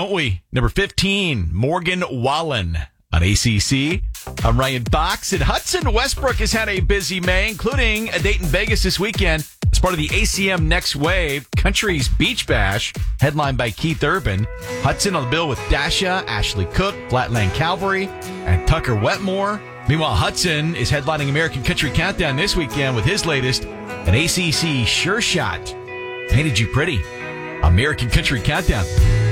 don't we? Number 15, Morgan Wallen on ACC. I'm Ryan Fox, and Hudson Westbrook has had a busy May, including a date in Vegas this weekend as part of the ACM Next Wave Country's Beach Bash, headlined by Keith Urban. Hudson on the bill with Dasha, Ashley Cook, Flatland Cavalry, and Tucker Wetmore. Meanwhile, Hudson is headlining American Country Countdown this weekend with his latest, an ACC Sure Shot. Painted You Pretty. American Country Countdown.